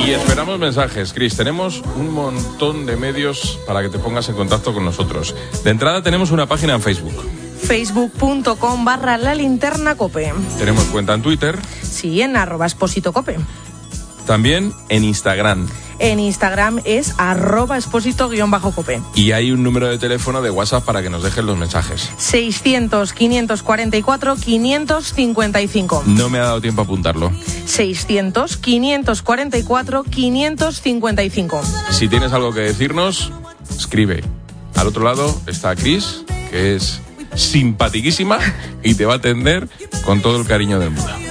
Y esperamos mensajes, Cris. Tenemos un montón de medios para que te pongas en contacto con nosotros. De entrada tenemos una página en Facebook. facebook.com/lalinternacope. Tenemos cuenta en Twitter. Sí, en @expositocope. También en Instagram. En Instagram es @exposito_cope. Y hay un número de teléfono de WhatsApp para que nos dejen los mensajes. 600-544-555. No me ha dado tiempo a apuntarlo. 600-544-555. Si tienes algo que decirnos, escribe. Al otro lado está Cris, que es simpatiquísima y te va a atender con todo el cariño del mundo.